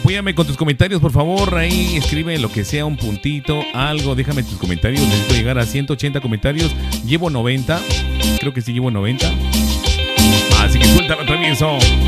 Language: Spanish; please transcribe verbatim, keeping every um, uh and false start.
apóyame con tus comentarios, por favor. Ahí escribe lo que sea, un puntito, algo. Déjame tus comentarios. Necesito llegar a ciento ochenta comentarios. Llevo noventa. Creo que sí llevo noventa. Así que suelta la travieso.